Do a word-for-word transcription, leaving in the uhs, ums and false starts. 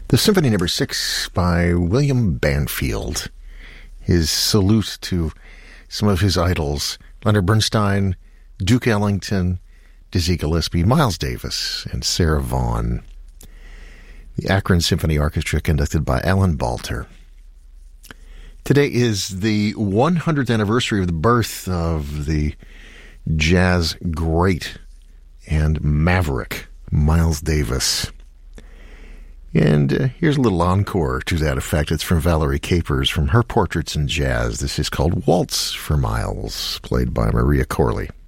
The Symphony Number Six by William Banfield. His salute to some of his idols, Leonard Bernstein, Duke Ellington, Dizzy Gillespie, Miles Davis, and Sarah Vaughan. The Akron Symphony Orchestra, conducted by Alan Balter. Today is the one hundredth anniversary of the birth of the jazz great and maverick Miles Davis. And uh, here's a little encore to that effect. It's from Valerie Capers from her Portraits in Jazz. This is called Waltz for Miles, played by Maria Corley.